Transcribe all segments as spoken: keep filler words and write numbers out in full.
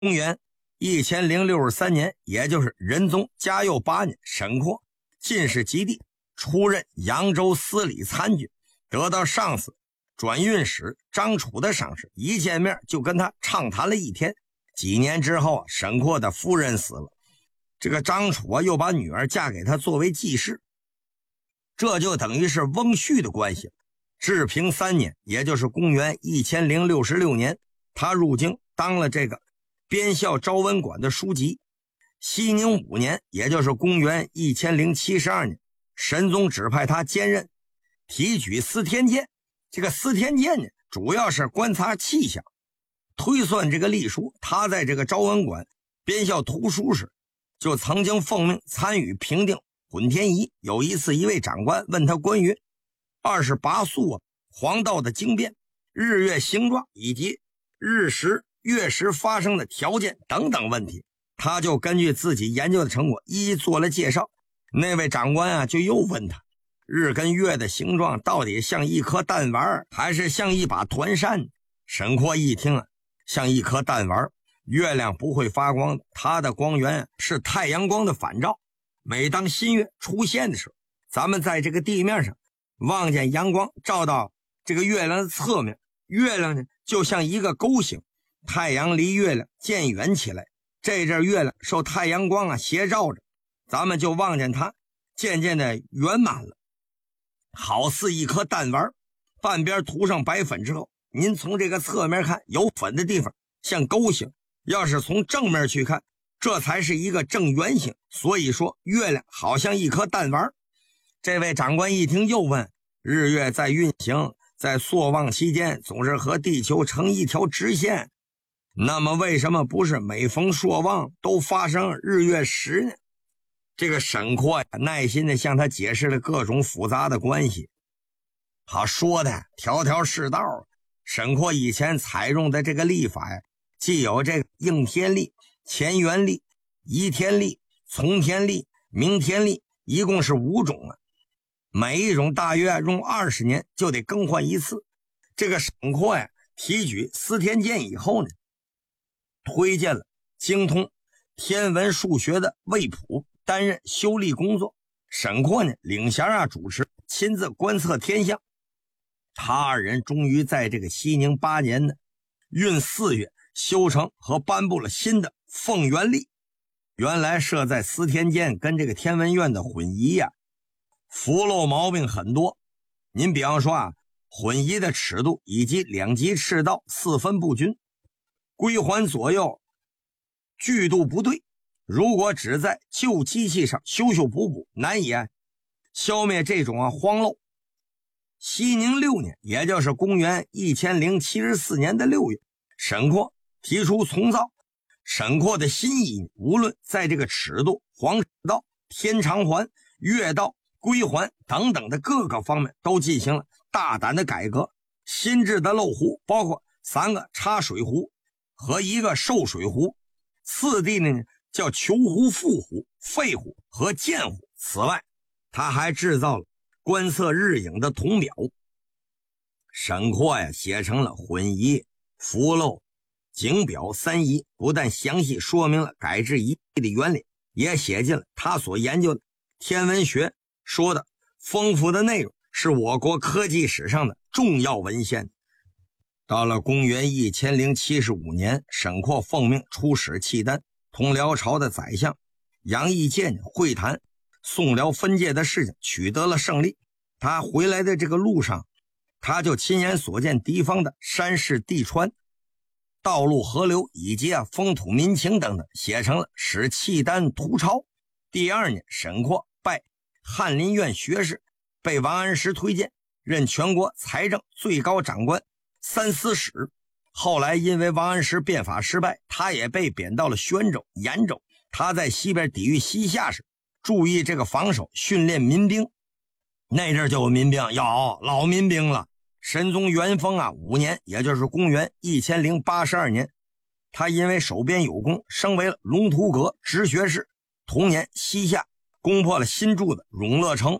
公元一千零六十三年，也就是仁宗嘉佑八年，沈括进士及第，出任扬州司礼参军，得到上司转运使张楚的赏识，一见面就跟他畅谈了一天。几年之后，沈括的夫人死了，这个张楚啊又把女儿嫁给他作为继室，这就等于是翁婿的关系了。治平三年，也就是公元一千零六十六年，他入京当了这个边校昭文馆的书籍。熙宁五年，也就是公元一千零七十二年，神宗指派他兼任提举司天监。这个司天监呢，主要是观察气象，推算这个历书。他在这个昭文馆边校图书时，就曾经奉命参与评定混天仪。有一次，一位长官问他关于二十八宿啊黄道的经变、日月形状以及日食月食发生的条件等等问题，他就根据自己研究的成果一一做了介绍。那位长官啊就又问他，日跟月的形状到底像一颗弹丸还是像一把团扇？沈括一听啊，像一颗弹丸，月亮不会发光，它的光源是太阳光的反照。每当新月出现的时候，咱们在这个地面上望见阳光照到这个月亮的侧面，月亮呢就像一个勾形，太阳离月亮渐远起来，这阵月亮受太阳光啊斜照着，咱们就望见它渐渐的圆满了，好似一颗弹丸，半边涂上白粉之后，您从这个侧面看，有粉的地方像勾形，要是从正面去看，这才是一个正圆形。所以说月亮好像一颗弹丸。这位长官一听又问，日月在运行，在朔望期间总是和地球成一条直线，那么为什么不是每逢朔望都发生日月食呢？这个沈括呀耐心地向他解释了各种复杂的关系，好说的条条是道。沈括以前采用的这个历法呀，既有这个应天历、乾元历、移天历、从天历、明天历，一共是五种啊。每一种大约用二十年就得更换一次。这个沈括呀提举司天监以后呢，推荐了精通天文数学的魏普担任修历工作。沈括呢领衔啊主持，亲自观测天象。他二人终于在这个熙宁八年呢闰四月修成和颁布了新的凤元历。原来设在司天监跟这个天文院的混仪呀、啊符漏毛病很多。您比方说啊，混仪的尺度以及两极赤道四分不均，归环左右距度不对，如果只在旧机器上修修补补，难以啊消灭这种啊荒漏。熙宁六年，也就是公元一千零七十四年的六月，沈括提出重造。沈括的新意，无论在这个尺度、黄道、天长环、月道、归环等等的各个方面都进行了大胆的改革。新制的漏壶包括三个插水壶和一个受水壶，次第呢叫球壶、副壶、废壶和箭壶。此外，他还制造了观测日影的铜表。沈括呀写成了混仪、符漏、景表三仪，不但详细说明了改制仪的原理，也写进了他所研究的天文学说的丰富的内容，是我国科技史上的重要文献。到了公元一千零七十五年，沈括奉命出使契丹，同辽朝的宰相杨义建会谈宋辽分界的事情，取得了胜利。他回来的这个路上，他就亲眼所见敌方的山势地川、道路河流以及啊风土民情等等，写成了《使契丹图钞》。第二年，沈括拜翰林院学士，被王安石推荐任全国财政最高长官三司使。后来因为王安石变法失败，他也被贬到了宣州、延州。他在西边抵御西夏时，注意这个防守，训练民兵。那阵就有民兵，有老民兵了。神宗元丰啊五年，也就是公元一千零八十二年，他因为守边有功，升为了龙图阁直学士。同年，西夏攻破了新筑的永乐城，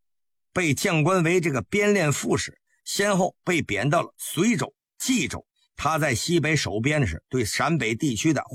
被降官为这个边练副使，先后被贬到了随州、冀州、 他在西北守边时，对陕北地区的